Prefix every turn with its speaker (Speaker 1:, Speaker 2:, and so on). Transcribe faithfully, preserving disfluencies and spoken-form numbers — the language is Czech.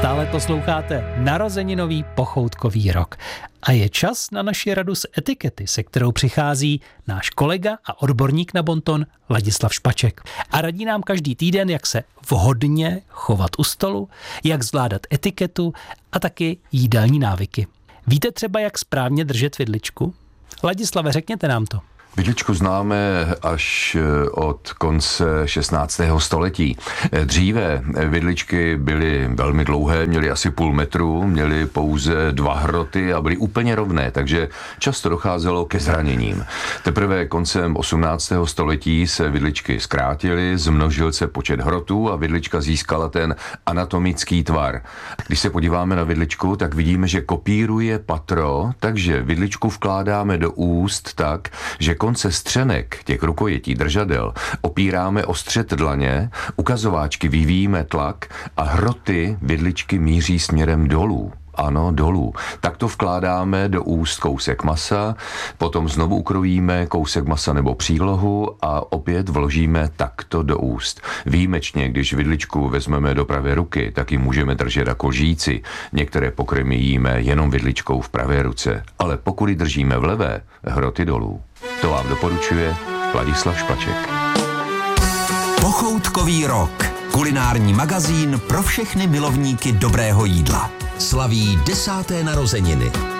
Speaker 1: Stále posloucháte narozeninový pochoutkový rok. A je čas na naši radu z etikety, se kterou přichází náš kolega a odborník na bonton Ladislav Špaček. A radí nám každý týden, jak se vhodně chovat u stolu, jak zvládat etiketu a taky jídelní návyky. Víte třeba, jak správně držet vidličku? Ladislave, řekněte nám to.
Speaker 2: Vidličku známe až od konce šestnáctého století. Dříve vidličky byly velmi dlouhé, měly asi půl metru, měly pouze dva hroty a byly úplně rovné, takže často docházelo ke zraněním. Teprve koncem osmnáctého století se vidličky zkrátily, zmnožil se počet hrotů a vidlička získala ten anatomický tvar. Když se podíváme na vidličku, tak vidíme, že kopíruje patro, takže vidličku vkládáme do úst tak, že konce střenek těch rukojetí držadel opíráme o střed dlaně, ukazováčky vyvíjíme tlak a hroty vidličky míří směrem dolů. Ano, dolů. Takto vkládáme do úst kousek masa, potom znovu ukrojíme kousek masa nebo přílohu a opět vložíme takto do úst. Výjimečně, když vidličku vezmeme do pravé ruky, tak ji můžeme držet jako lžíci. Některé pokrmy jíme jenom vidličkou v pravé ruce, ale pokud ji držíme v levé, hroty dolů. To vám doporučuje Ladislav Špaček.
Speaker 3: Pochoutkový rok. Kulinární magazín pro všechny milovníky dobrého jídla. Slaví desáté narozeniny.